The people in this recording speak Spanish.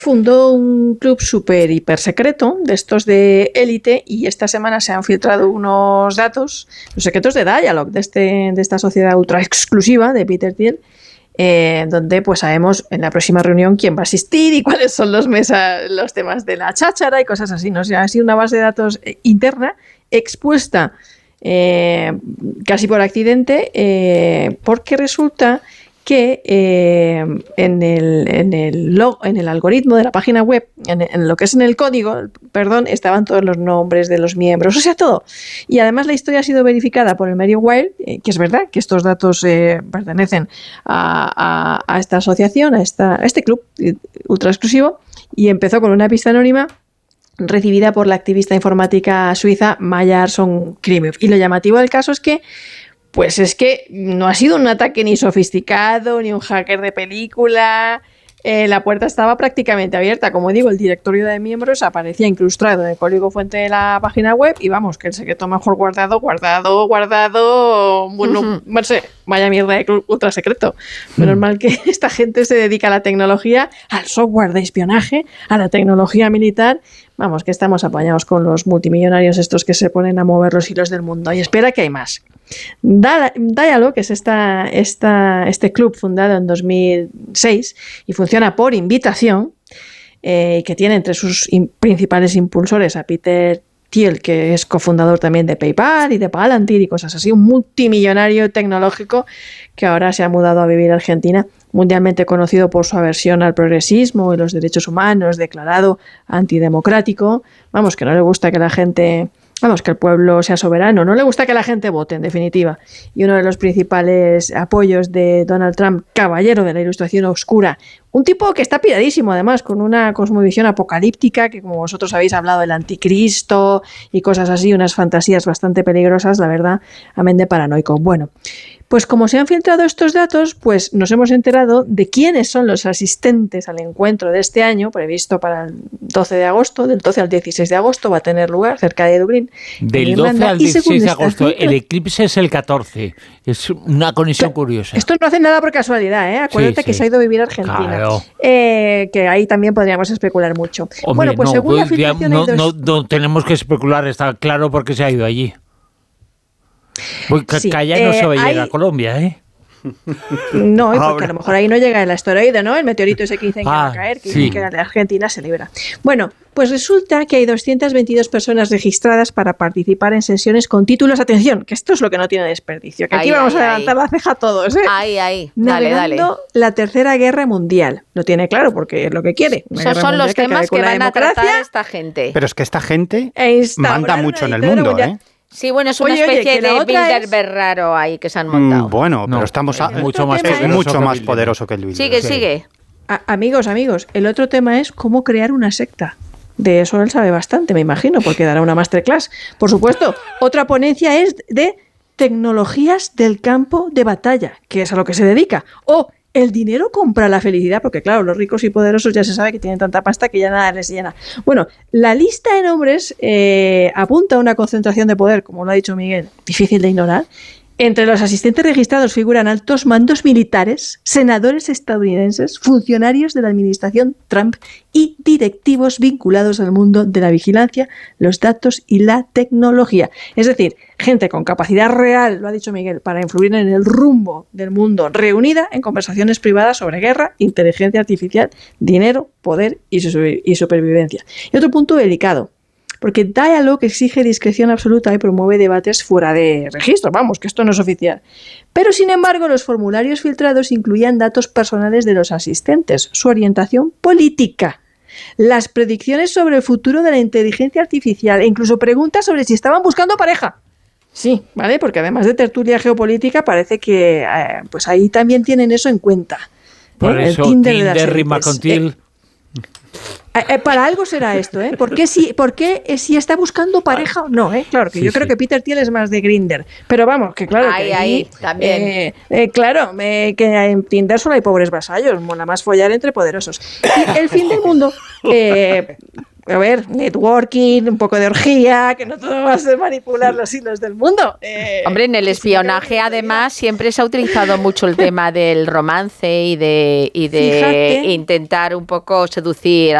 fundó un club súper hiper secreto de estos de élite y esta semana se han filtrado unos datos, los secretos de Dialog, de esta sociedad ultra exclusiva de Peter Thiel, donde pues sabemos en la próxima reunión quién va a asistir y cuáles son los temas de la cháchara y cosas así, ¿no? O sea, ha sido una base de datos interna expuesta casi por accidente, porque resulta que en el algoritmo de la página web, en lo que es en el código, estaban todos los nombres de los miembros, o sea, todo. Y además la historia ha sido verificada por el medio Wired, que es verdad que estos datos pertenecen a esta asociación, a este club ultra exclusivo, y empezó con una pista anónima recibida por la activista informática suiza Maya Arsson-Krimiov. Y lo llamativo del caso es que no ha sido un ataque ni sofisticado, ni un hacker de película. La puerta estaba prácticamente abierta. Como digo, el directorio de miembros aparecía incrustado en el código fuente de la página web y vamos, que el secreto mejor guardado, bueno, no sé, vaya mierda de club ultra secreto. Menos mal que esta gente se dedica a la tecnología, al software de espionaje, a la tecnología militar. Vamos, que estamos apañados con los multimillonarios estos que se ponen a mover los hilos del mundo. Y espera que hay más. Dialog, que es este club fundado en 2006 y funciona por invitación, que tiene entre sus principales impulsores a Peter Thiel, que es cofundador también de PayPal y de Palantir y cosas así, un multimillonario tecnológico que ahora se ha mudado a vivir a Argentina, mundialmente conocido por su aversión al progresismo y los derechos humanos, declarado antidemocrático. Vamos, que no le gusta que la gente... Vamos, que el pueblo sea soberano. No le gusta que la gente vote, en definitiva. Y uno de los principales apoyos de Donald Trump, caballero de la ilustración oscura, un tipo que está piradísimo, además, con una cosmovisión apocalíptica, que como vosotros habéis hablado del anticristo y cosas así, unas fantasías bastante peligrosas, la verdad, amén de paranoico. Bueno, pues como se han filtrado estos datos, pues nos hemos enterado de quiénes son los asistentes al encuentro de este año, previsto para el 12 de agosto, del 12 al 16 de agosto, va a tener lugar cerca de Dublín. Del 12 al 16 de agosto, el eclipse es el 14. Es una conexión curiosa. Esto no hace nada por casualidad, ¿eh? Acuérdate que se ha ido a vivir a Argentina. Claro. Que ahí también podríamos especular mucho. Hombre, bueno, pues según la filtración no tenemos que especular, está claro por qué se ha ido allí. Pues Calla no se va a llegar a Colombia, ¿eh? No, porque a lo mejor ahí no llega el asteroide, ¿no? El meteorito ese que dicen que va a caer, que la Argentina se libra. Bueno, pues resulta que hay 222 personas registradas para participar en sesiones con títulos, atención, que esto es lo que no tiene desperdicio, que aquí vamos a levantar la ceja a todos, ¿eh? Navegando la Tercera Guerra Mundial. Lo tiene claro porque es lo que quiere. Esos son los temas que van a tratar esta gente. Pero es que esta gente manda mucho en el mundo, ¿eh? Sí, bueno, es una especie de Bilderberg raro ahí que se han montado. Bueno, pero estamos mucho más poderoso que el Bilderberg. Sigue. Amigos, el otro tema es cómo crear una secta. De eso él sabe bastante, me imagino, porque dará una masterclass. Por supuesto, otra ponencia es de tecnologías del campo de batalla, que es a lo que se dedica. ¿El dinero compra la felicidad? Porque claro, los ricos y poderosos ya se sabe que tienen tanta pasta que ya nada les llena. Bueno, la lista de nombres apunta a una concentración de poder, como lo ha dicho Miguel, difícil de ignorar. Entre los asistentes registrados figuran altos mandos militares, senadores estadounidenses, funcionarios de la administración Trump y directivos vinculados al mundo de la vigilancia, los datos y la tecnología. Es decir, gente con capacidad real, lo ha dicho Miguel, para influir en el rumbo del mundo, reunida en conversaciones privadas sobre guerra, inteligencia artificial, dinero, poder y supervivencia. Y otro punto delicado, porque Dialog exige discreción absoluta y promueve debates fuera de registro. Vamos, que esto no es oficial. Pero, sin embargo, los formularios filtrados incluían datos personales de los asistentes, su orientación política, las predicciones sobre el futuro de la inteligencia artificial e incluso preguntas sobre si estaban buscando pareja. Sí, ¿vale? Porque además de tertulia geopolítica, parece que pues ahí también tienen eso en cuenta. Por eso, el Tinder rima con Thiel. Para algo será esto, ¿eh? ¿Por qué si está buscando pareja o no, Claro, que yo creo que Peter Thiel es más de Grindr, pero vamos, que claro, ahí también. Claro, que en Tinder solo hay pobres vasallos, mola más follar entre poderosos. Y el fin del mundo, a ver, networking, un poco de orgía, que no todo va a ser manipular los hilos del mundo. Hombre, en el espionaje además siempre se ha utilizado mucho el tema del romance y de intentar un poco seducir